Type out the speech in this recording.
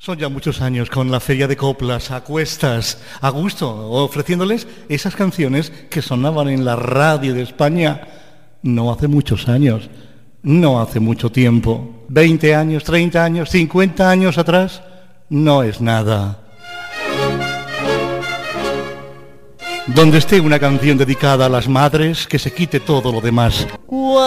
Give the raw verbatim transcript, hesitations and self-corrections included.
Son ya muchos años con la Feria de Coplas a cuestas, a gusto, ofreciéndoles esas canciones que sonaban en la radio de España no hace muchos años, no hace mucho tiempo. veinte años, treinta años, cincuenta años atrás, no es nada. Donde esté una canción dedicada a las madres, que se quite todo lo demás.